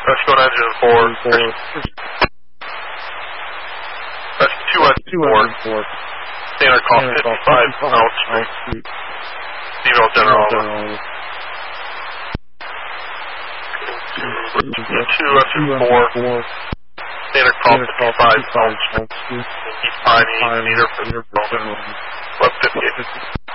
Let's go to engine 4. That's 2 engine 4. Standard call 55 Mount Street. Email General. 2 engine 4. Standard call 55 Mount Street. Keep finding meter for 58.